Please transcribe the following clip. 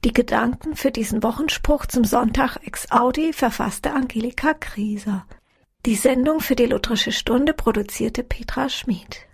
Die Gedanken für diesen Wochenspruch zum Sonntag ex Audi verfasste Angelika Grieser. Die Sendung für die Lutherische Stunde produzierte Petra Schmid.